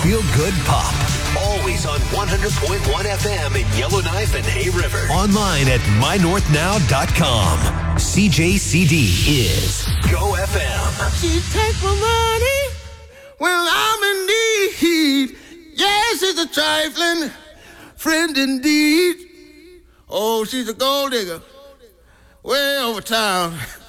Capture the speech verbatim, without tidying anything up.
feel-good pop. Always on one hundred point one F M in Yellowknife and Hay River. Online at my north now dot com. C J C D is Go F M. She take my money when I'm in need. Yes, it's a trifling friend indeed. Oh, she's a gold digger way over town.